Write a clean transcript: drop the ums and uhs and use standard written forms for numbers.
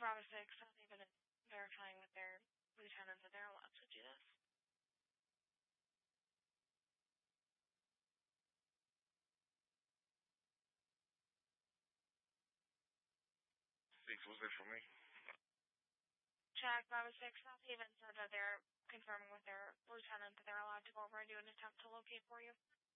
Bravo 6, South Haven is verifying with their lieutenants that they're allowed to do this. 6, what's that for me? Check, Bravo 6, South Haven said that they're confirming with their lieutenant that they're allowed to go over and do an attempt to locate for you.